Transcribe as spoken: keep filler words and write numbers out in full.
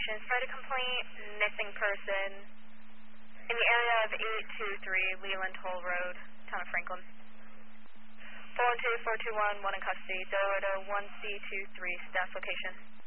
location. Site a complaint, missing person in the area of eight two three Leland Toll Road, town of Franklin. four one two, four two one, one in custody. Delaware one C two three, staff location.